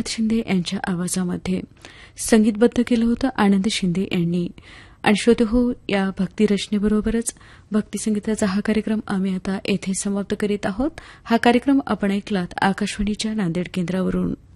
शिंदे यांच्या आवाजामध्ये संगीतबद्ध केलं होतं आनंद शिंदे यांनी. आणि श्रोते हो, या भक्तिरचनेबरोबरच भक्तिसंगीताचा हा कार्यक्रम आम्ही आता येथे समाप्त करीत आहोत. हा कार्यक्रम आपण ऐकलात आकाशवाणीच्या नांदेड केंद्रावरून.